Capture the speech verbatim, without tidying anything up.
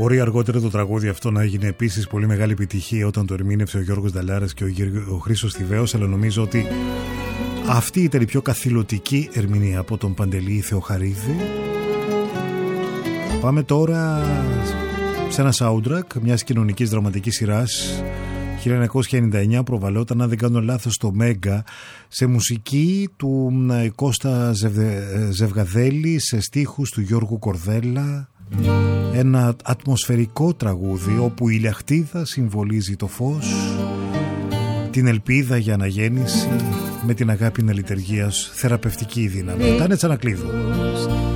Μπορεί αργότερα το τραγούδι αυτό να έγινε επίσης πολύ μεγάλη επιτυχία όταν το ερμήνευσε ο Γιώργος Νταλάρας και ο, ο Χρήστος Θηβαίος, αλλά νομίζω ότι αυτή ήταν η πιο καθηλωτική ερμηνεία από τον Παντελή Θεοχαρίδη. Πάμε τώρα σε ένα soundtrack μιας κοινωνικής δραματικής σειράς. χίλια εννιακόσια ενενήντα εννιά προβαλόταν, αν δεν κάνω λάθος, στο Μέγκα, σε μουσική του Κώστα Ζευγαδέλη, σε στίχους του Γιώργου Κορδέλα. Ένα ατμοσφαιρικό τραγούδι όπου η λιαχτίδα συμβολίζει το φως, την ελπίδα για αναγέννηση, με την αγάπη να λειτουργεί ως θεραπευτική δύναμη. Ήταν έτσι ένα κλείδο.